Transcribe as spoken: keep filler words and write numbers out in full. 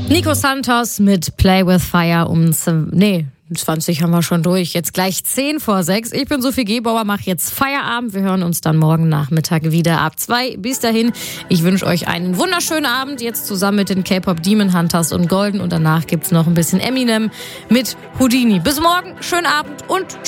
Nico Santos mit Play with Fire um, nee, zwanzig haben wir schon durch. Jetzt gleich zehn vor sechs. Ich bin Sophie Gebauer, mache jetzt Feierabend. Wir hören uns dann morgen Nachmittag wieder ab zwei. Bis dahin, ich wünsche euch einen wunderschönen Abend. Jetzt zusammen mit den K-Pop Demon Hunters und Golden. Und danach gibt's noch ein bisschen Eminem mit Houdini. Bis morgen, schönen Abend und